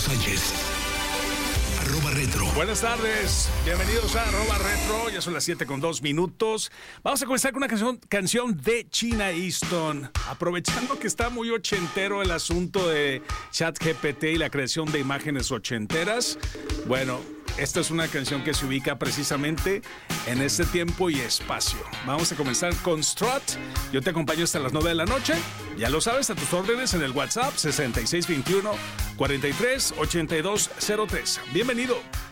Sánchez. @retro. Buenas tardes, bienvenidos a @retro, ya son las 7:02. Vamos a comenzar con una canción de China Easton, aprovechando que está muy ochentero el asunto de ChatGPT y la creación de imágenes ochenteras. Bueno, esta es una canción que se ubica precisamente en este tiempo y espacio. Vamos a comenzar con Strut. Yo te acompaño hasta las 9 de la noche. Ya lo sabes, a tus órdenes en el WhatsApp 6621 43 8203. Bienvenido.